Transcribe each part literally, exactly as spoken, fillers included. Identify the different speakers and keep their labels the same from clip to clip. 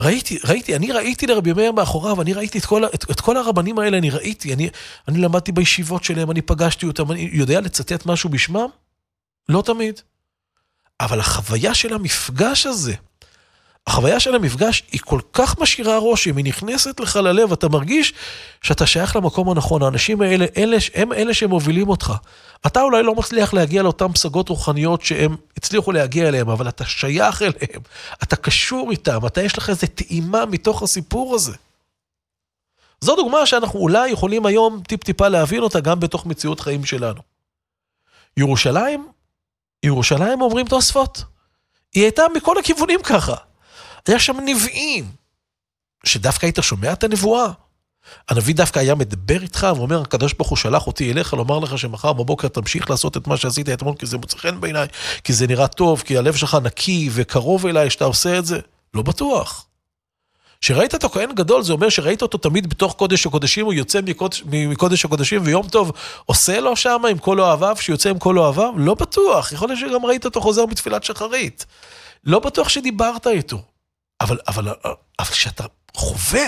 Speaker 1: ראיתי, ראיתי, אני ראיתי לרבי מאיר מאחוריו, אני ראיתי את כל, את, את כל הרבנים האלה, אני ראיתי, אני, אני למדתי בישיבות שלהם, אני פגשתי אותם, אני יודע לצטט משהו בשמם? לא תמיד. אבל החוויה של המפגש הזה, החוויה של המפגש היא כל כך משאירה רושם, היא נכנסת לך ללב, אתה מרגיש שאתה שייך למקום הנכון, האנשים האלה, אלה, הם אלה שמובילים אותך. אתה אולי לא מצליח להגיע לאותן פסגות רוחניות שהם הצליחו להגיע אליהם, אבל אתה שייך אליהם, אתה קשור איתם, אתה יש לך איזו טעימה מתוך הסיפור הזה. זו דוגמה שאנחנו אולי יכולים היום טיפ טיפה להבין אותה גם בתוך מציאות חיים שלנו. ירושלים, ירושלים אומרים תוספות, היא הייתה מכל הכיוונים ככה. היה שם נביאים, שדווקא היית שומע את הנבואה. הנביא דווקא היה מדבר איתך, ואומר, הקדוש ברוך הוא שלח אותי אליך, לומר לך שמחר בבוקר תמשיך לעשות את מה שעשית אתמול, כי זה מוצא חן בעיניי, כי זה נראה טוב, כי הלב שלך נקי וקרוב אליי שאתה עושה את זה. לא בטוח. שראית אותו כהן גדול, זה אומר שראית אותו תמיד בתוך קודש הקודשים, הוא יוצא מקודש, מקודש הקודשים, ויום טוב עושה לו שם עם כל אוהביו, שיוצא עם כל אוהביו? לא בטוח. יכול להיות שגם ראית אותו חוזר בתפילת שחרית. לא בטוח שדיברת איתו. אבל, אבל, אבל שאתה חווה,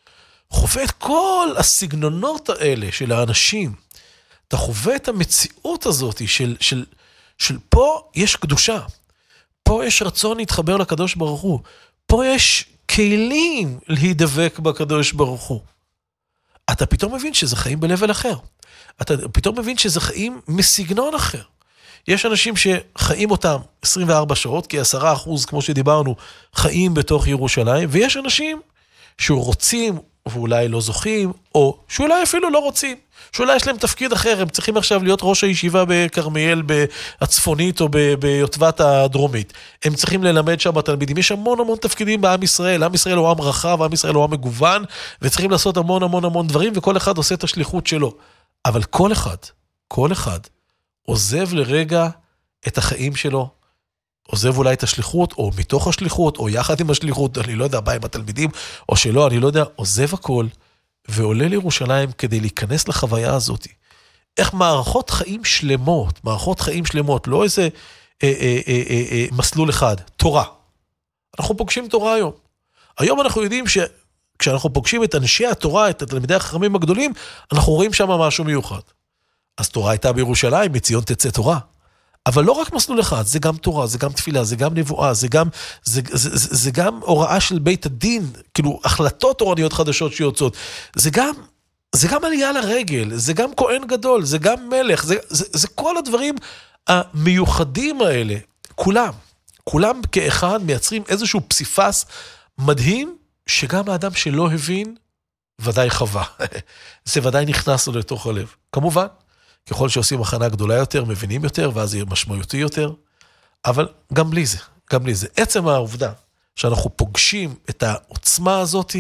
Speaker 1: חווה את כל הסגנונות האלה של האנשים, אתה חווה את המציאות הזאת של, של, של פה יש קדושה, פה יש רצון להתחבר לקדוש ברוך הוא, פה יש כלים להידבק בקדוש ברוך הוא. אתה פתאום מבין שזה חיים בלבל אחר. אתה פתאום מבין שזה חיים מסגנון אחר. יש אנשים שחיים אותם עשרים וארבע שעות, כי עשרה אחוז, כמו שדיברנו, חיים בתוך ירושלים, ויש אנשים שרוצים, ואולי לא זוכים, או שאולי אפילו לא רוצים, שאולי יש להם תפקיד אחר, הם צריכים עכשיו להיות ראש הישיבה בקרמיאל הצפונית, או ביוטבת הדרומית. הם צריכים ללמד שם בתלמידים. יש המון המון תפקידים בעם ישראל, עם ישראל הוא עם רחב, עם ישראל הוא עם מגוון, וצריכים לעשות המון המון המון דברים, וכל אחד עושה את השליחות שלו. אבל כל אחד, כל אחד, עוזב לרגע את החיים שלו, עוזב אולי את השליחות, או מתוך השליחות, או יחד עם השליחות, אני לא יודע, בא עם התלמידים, או שלא, אני לא יודע, עוזב הכל, ועולה לירושלים כדי להיכנס לחוויה הזאת. איך מערכות חיים שלמות, מערכות חיים שלמות, לא איזה אה, אה, אה, אה, אה, מסלול אחד, תורה. אנחנו פוגשים תורה היום. היום אנחנו יודעים שכשאנחנו פוגשים את אנשי התורה, את התלמידי החכמים הגדולים, אנחנו רואים שם משהו מיוחד. אז תורה הייתה בירושלים, מציון תצא תורה. אבל לא רק מסלול אחד, זה גם תורה, זה גם תפילה, זה גם נבואה, זה גם, זה, זה, זה, זה גם הוראה של בית הדין, כאילו החלטות תורניות חדשות שיוצאות. זה גם, זה גם עלייה לרגל, זה גם כהן גדול, זה גם מלך, זה, זה, זה כל הדברים המיוחדים האלה, כולם, כולם כאחד מייצרים איזשהו פסיפס מדהים, שגם האדם שלא הבין, ודאי חווה. זה ודאי נכנס לו לתוך הלב. כמובן, ככל שעושים הכנה גדולה יותר, מבינים יותר, ואז יהיה משמעותי יותר, אבל גם בלי זה, גם בלי זה. עצם העובדה שאנחנו פוגשים את העוצמה הזאת,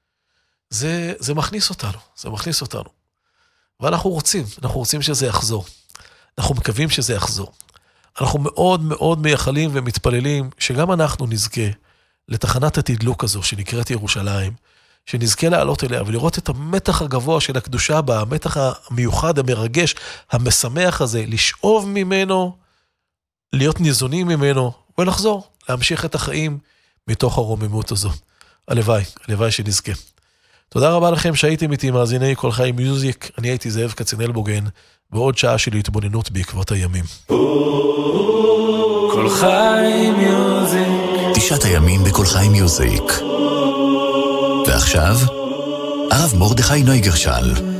Speaker 1: זה, זה מכניס אותנו, זה מכניס אותנו. ואנחנו רוצים, אנחנו רוצים שזה יחזור. אנחנו מקווים שזה יחזור. אנחנו מאוד מאוד מייחלים ומתפללים, שגם אנחנו נזכה לתחנת התדלוק הזו, שנקראת ירושלים, שנזכה לעלות אליה ולראות את המתח הגבוה של הקדושה בה, המתח המיוחד, המרגש, המשמח הזה, לשאוב ממנו, להיות ניזונים ממנו, ולחזור, להמשיך את החיים מתוך הרוממות הזו. הלוואי, הלוואי שנזכה. תודה רבה לכם שהייתם איתי מאזיני כל חיים מיוזיק, אני הייתי זאב קצנל בוגן, בעוד שעה של התבוננות בעקבות הימים.
Speaker 2: כל חיים מיוזיק.
Speaker 3: תשעת הימים בכל חיים מיוזיק. ועכשיו, הרב מרדכי נויגרשל.